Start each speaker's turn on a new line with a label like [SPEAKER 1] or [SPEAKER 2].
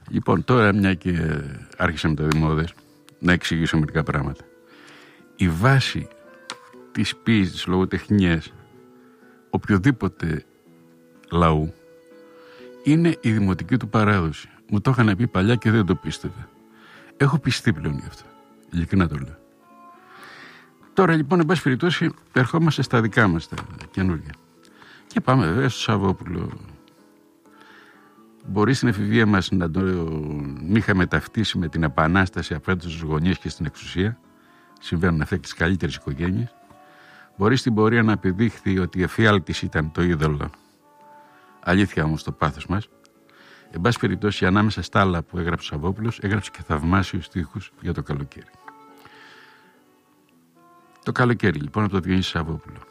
[SPEAKER 1] Λοιπόν, τώρα μια και άρχισα με τα δημόδες, να εξηγήσω μερικά πράγματα. Η βάση της ποίησης, της λογοτεχνίας, οποιοδήποτε λαού, είναι η δημοτική του παράδοση. Μου το είχαν πει παλιά και δεν το πίστευα. Έχω πιστεί πλέον γι' αυτό. Ειλικρινά το λέω. Τώρα λοιπόν, εν πάση περιπτώσει, ερχόμαστε στα δικά μας τα καινούργια. Και πάμε βέβαια στο Σαββόπουλο. Μπορεί στην εφηβεία μας να τον είχαμε ταυτίσει με την επανάσταση απέναντι στους γονείς και στην εξουσία. Συμβαίνουν αυτά και στις καλύτερες οικογένειες. Μπορεί στην πορεία να επιδείχθη ότι η εφιάλτης ήταν το είδωλο. Αλήθεια όμως το πάθος μας. Εν πάση περιπτώσει, ανάμεσα στα άλλα που έγραψε ο Σαββόπουλος, έγραψε και θαυμάσιους στίχους για το καλοκαίρι. Το καλοκαίρι λοιπόν από το Διονύση Σαββόπουλο.